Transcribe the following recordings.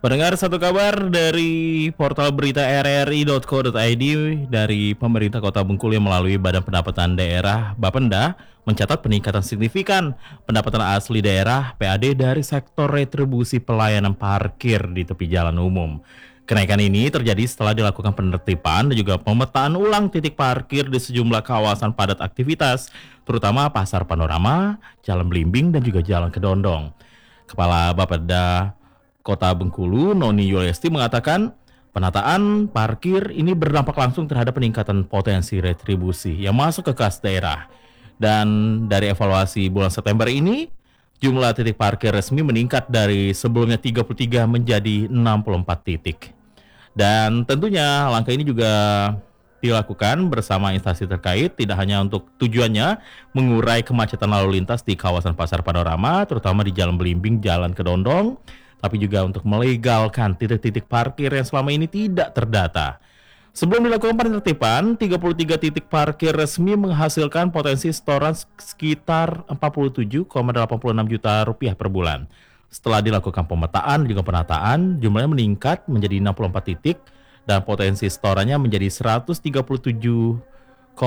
Pendengar, satu kabar dari portal berita rri.co.id dari pemerintah Kota Bengkulu yang melalui Badan Pendapatan Daerah Bapenda mencatat peningkatan signifikan pendapatan asli daerah PAD dari sektor retribusi pelayanan parkir di tepi jalan umum. Kenaikan ini terjadi setelah dilakukan penertiban dan juga pemetaan ulang titik parkir di sejumlah kawasan padat aktivitas, terutama Pasar Panorama, Jalan Belimbing, dan juga Jalan Kedondong. Kepala Bapeda Kota Bengkulu, Noni Yulesti, mengatakan penataan parkir ini berdampak langsung terhadap peningkatan potensi retribusi yang masuk ke kas daerah. Dan dari evaluasi bulan September ini, jumlah titik parkir resmi meningkat dari sebelumnya 33 menjadi 64 titik. Dan tentunya langkah ini juga dilakukan bersama instansi terkait, tidak hanya untuk tujuannya mengurai kemacetan lalu lintas di kawasan Pasar Panorama, terutama di Jalan Belimbing, Jalan Kedondong, tapi juga untuk melegalkan titik-titik parkir yang selama ini tidak terdata. Sebelum dilakukan penertiban, 33 titik parkir resmi menghasilkan potensi setoran sekitar 47,86 juta rupiah per bulan. Setelah dilakukan pemetaan dan juga penataan, jumlahnya meningkat menjadi 64 titik dan potensi setorannya menjadi 137,805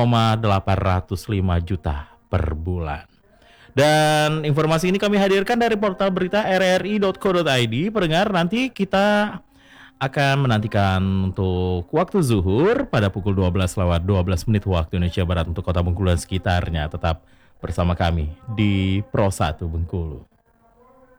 juta per bulan. Dan informasi ini kami hadirkan dari portal berita rri.co.id. Pendengar, nanti kita akan menantikan untuk waktu zuhur pada pukul 12 waktu Indonesia Barat untuk Kota Bengkulu dan sekitarnya. Tetap bersama kami di Pro 1 Bengkulu.